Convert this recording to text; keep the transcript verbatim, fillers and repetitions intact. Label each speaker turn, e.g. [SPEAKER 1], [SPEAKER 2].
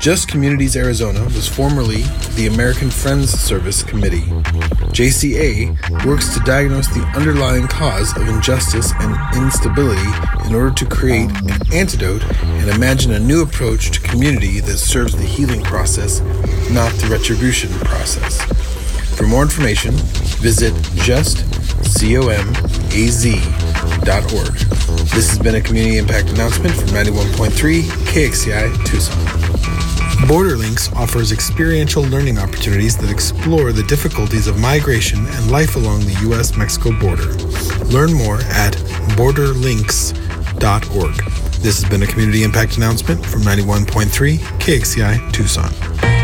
[SPEAKER 1] Just Communities Arizona was formerly the American Friends Service Committee. J C A works to diagnose the underlying cause of injustice and instability in order to create an antidote and imagine a new approach to community that serves the healing process, not the retribution process. For more information, visit just comaz dot org. This has been a community impact announcement from ninety-one point three K X C I Tucson. Borderlinks offers experiential learning opportunities that explore the difficulties of migration and life along the U S Mexico border. Learn more at borderlinks dot org. This has been a community impact announcement from ninety-one point three K X C I Tucson.